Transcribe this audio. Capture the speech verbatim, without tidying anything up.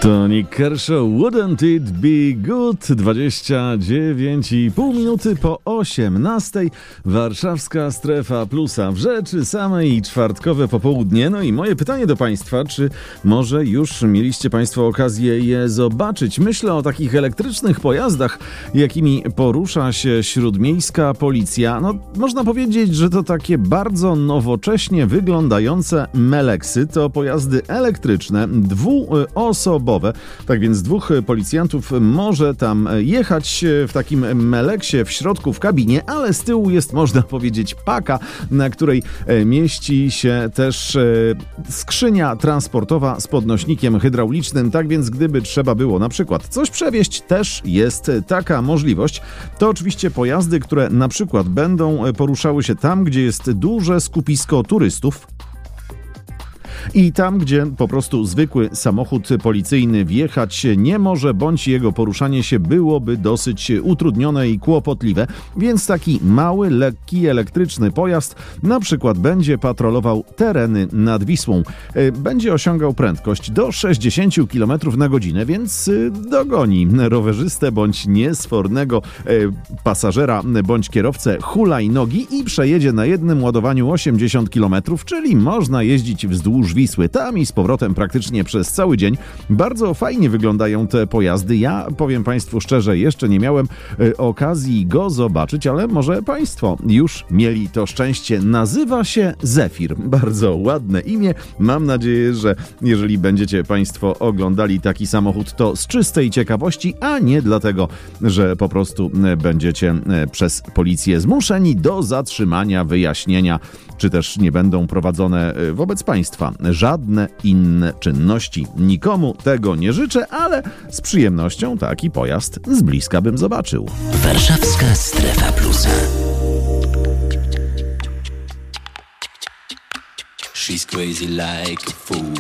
Tony Kershaw, Wouldn't It Be Good? dwadzieścia dziewięć i pół minuty po osiemnastej. Warszawska Strefa Plusa w rzeczy samej, czwartkowe popołudnie. No i moje pytanie do Państwa, czy może już mieliście Państwo okazję je zobaczyć? Myślę o takich elektrycznych pojazdach, jakimi porusza się śródmiejska policja. No, można powiedzieć, że to takie bardzo nowocześnie wyglądające meleksy. To pojazdy elektryczne, dwuosobowe. Tak więc dwóch policjantów może tam jechać w takim meleksie w środku w kabinie, ale z tyłu jest, można powiedzieć, paka, na której mieści się też skrzynia transportowa z podnośnikiem hydraulicznym. Tak więc gdyby trzeba było na przykład coś przewieźć, też jest taka możliwość. To oczywiście pojazdy, które na przykład będą poruszały się tam, gdzie jest duże skupisko turystów. I tam, gdzie po prostu zwykły samochód policyjny wjechać nie może, bądź jego poruszanie się byłoby dosyć utrudnione i kłopotliwe, więc taki mały, lekki, elektryczny pojazd na przykład będzie patrolował tereny nad Wisłą. Będzie osiągał prędkość do sześćdziesiąt kilometrów na godzinę, więc dogoni rowerzystę bądź niesfornego pasażera bądź kierowcę hulajnogi i przejedzie na jednym ładowaniu osiemdziesiąt kilometrów, czyli można jeździć wzdłuż Wisły, tam i z powrotem praktycznie przez cały dzień. Bardzo fajnie wyglądają te pojazdy. Ja powiem Państwu szczerze, jeszcze nie miałem y, okazji go zobaczyć, ale może Państwo już mieli to szczęście. Nazywa się Zefir. Bardzo ładne imię. Mam nadzieję, że jeżeli będziecie Państwo oglądali taki samochód, to z czystej ciekawości, a nie dlatego, że po prostu będziecie przez policję zmuszeni do zatrzymania, wyjaśnienia, czy też nie będą prowadzone wobec Państwa żadne inne czynności. Nikomu tego nie życzę, ale z przyjemnością taki pojazd z bliska bym zobaczył. Warszawska Strefa Plusa. She's crazy like a fool.